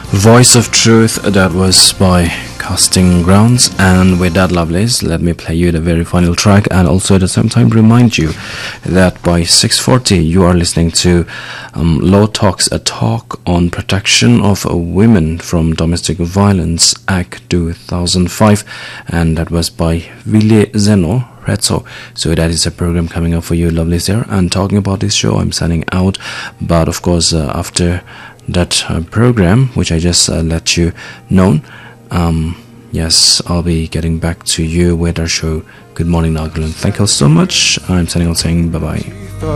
Voice of Truth, that was by Casting Grounds. And with that, lovelies, let me play you the very final track, and also at the same time remind you that by 6:40 you are listening to Law Talks, a talk on protection of women from domestic violence, Act 2005, and that was by Ville Zeno. So that is a program coming up for you, lovelies there. And talking about this show, I'm signing out, but of course after that program, which I just let you know, yes, I'll be getting back to you with our show Good Morning Nagaland. Thank you all so much. I'm signing out saying bye bye.